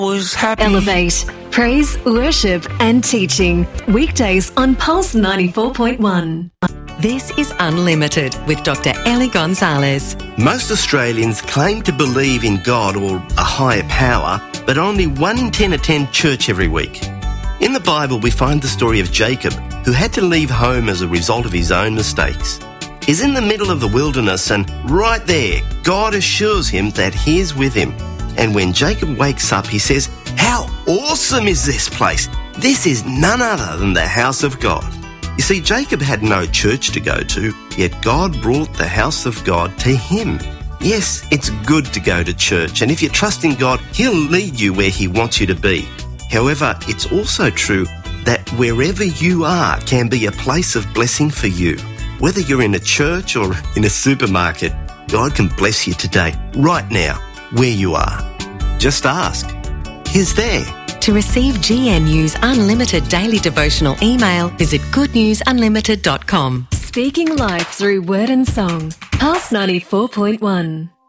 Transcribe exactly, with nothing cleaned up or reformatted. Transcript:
Was happy. Elevate, praise, worship and teaching. Weekdays on Pulse ninety-four point one. This is Unlimited with Doctor Ellie Gonzalez. Most Australians claim to believe in God or a higher power, but only one in ten attend church every week. In the Bible, we find the story of Jacob, who had to leave home as a result of his own mistakes. He's in the middle of the wilderness, and right there, God assures him that he's with him. And when Jacob wakes up, he says, "How awesome is this place? This is none other than the house of God." You see, Jacob had no church to go to, yet God brought the house of God to him. Yes, it's good to go to church, and if you trust in God, he'll lead you where he wants you to be. However, it's also true that wherever you are can be a place of blessing for you. Whether you're in a church or in a supermarket, God can bless you today, right now, where you are. Just ask. He's there. To receive G N U's unlimited daily devotional email, visit good news unlimited dot com. Speaking life through word and song. Pulse ninety-four point one.